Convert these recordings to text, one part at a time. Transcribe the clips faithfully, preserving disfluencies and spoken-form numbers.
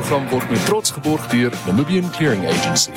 program word met trots geborg deur Namibian Clearing Agency.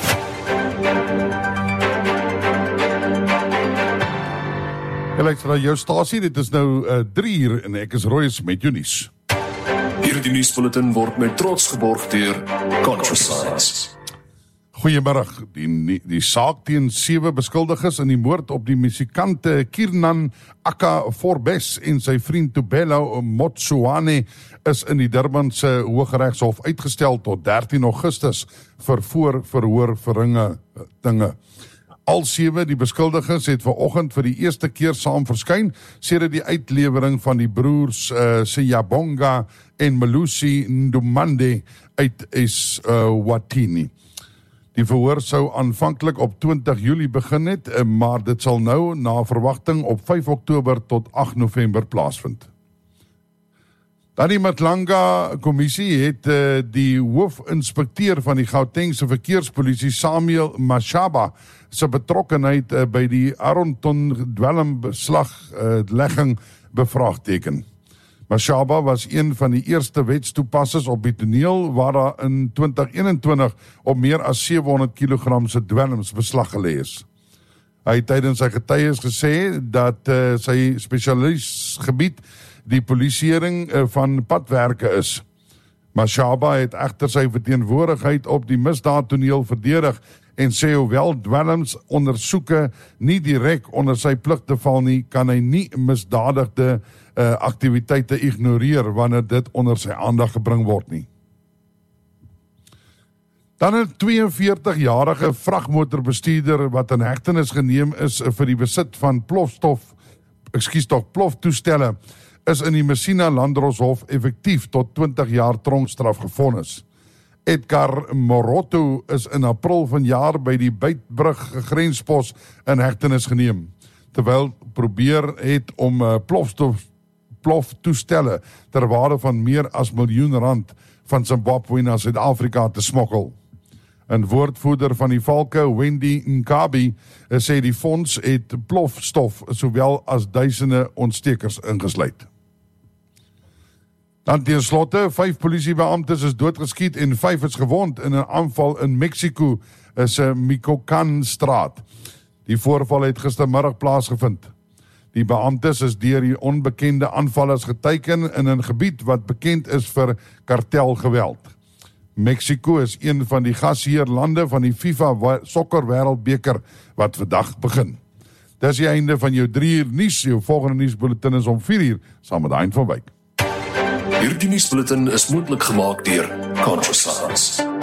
Jy luister na jou stasie, dit is nou uh, drie uur en ek is Royce met jou nuus. Hierdie nuusbulletin word met trots geborg deur ContraScience. Goeiemiddag, die, die saak teen sewe beskuldiges in die moord op die musikante Kiernan Aka Forbes en sy vriend Tobelo Motsoane is in die Durbanse Hooggeregshof uitgestel tot dertien Augustus vir voorverhoor verringe dinge. Al sewe die beskuldiges het vanoggend vir die eerste keer saam verskyn sedert die uitlewering van die broers uh, Siyabonga en Melusi Ndumande uit Eswatini. Die verhoor sou aanvanklik op twintig Julie begin het, maar dit sal nou na verwagting op vyf Oktober tot agt November plaasvind. Dan die Matlanga Kommissie het uh, die hoofinspekteur van die Gautengse verkeerspolisie Samuel Mashaba se betrokkenheid uh, by die Aronton dwelmbeslaglegging uh, bevraagteken. Mashaba was een van die eerste wetstoepassers op die toneel waar daar in twintig eenentwintig op meer as sewehonderd kilogram se dwelms beslag gelê is. Hy het tydens sy getuies gesê dat uh, sy spesialisgebied die polisieering uh, van padwerke is. Mashaba het egter sy verteenwoordigheid op die misdaadtoneel verdedig en sê hoewel dwelms ondersoeke nie direk onder sy plig te val nie, kan hy nie misdadigde uh, aktiwiteite ignoreer wanneer dit onder sy aandag gebring word nie. Dan 'n tweeënveertigjarige vragmotorbestuurder wat in hegtenis geneem is vir die besit van plofstof, ekskuus tog ploftoestelle, is in die Messina Landdroshof effektief tot twintig jaar tronkstraf gevonnis. Edgar Moroto is in April vanjaar by die Beitbrug grenspos in hegtenis geneem, terwyl probeer het om uh, plofstof, ploftoestelle ter waarde van meer as miljoen rand van Zimbabwe na Suid-Afrika te smokkel. Een woordvoerder van die valke, Wendy Nkabi, sê die fonds het plofstof sowel as duisende ontstekers ingesluit. Dan ten slotte, vyf polisiebeamptes is doodgeskiet en vyf is gewond in 'n aanval in Mexico se Michoacán straat. Die voorval het gistermiddag plaasgevind. Die beamptes is deur die onbekende aanvallers geteiken in 'n gebied wat bekend is vir kartelgeweld. Mexico is een van die gasheerlande van die FIFA Sokker Wêreldbeker wat vandag begin. Dis die einde van jou drie uur nuus. Jou volgende nuusbulletin is om vier uur saam met Hein van Wyk. Hierdie nuusbulletin is moontlik gemaak deur ContraScience.